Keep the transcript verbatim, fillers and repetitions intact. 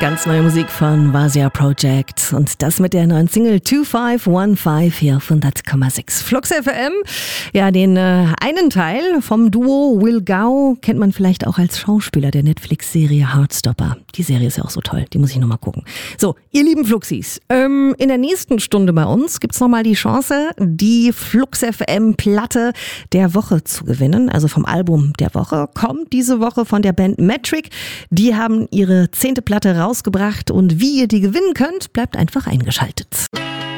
Ganz neue Musik von Vasia Project und das mit der neuen Single zwei fünf eins fünf hier auf hundert Komma sechs Flux F M. Ja, den äh, einen Teil vom Duo Will Gau kennt man vielleicht auch als Schauspieler der Netflix-Serie Heartstopper. Die Serie ist ja auch so toll, die muss ich nochmal gucken. So, ihr lieben Fluxis, ähm, in der nächsten Stunde bei uns gibt's nochmal die Chance, die Flux F M Platte der Woche zu gewinnen. Also vom Album der Woche kommt diese Woche von der Band Metric. Die haben ihre zehnte Platte rausgebracht und wie ihr die gewinnen könnt, bleibt einfach eingeschaltet.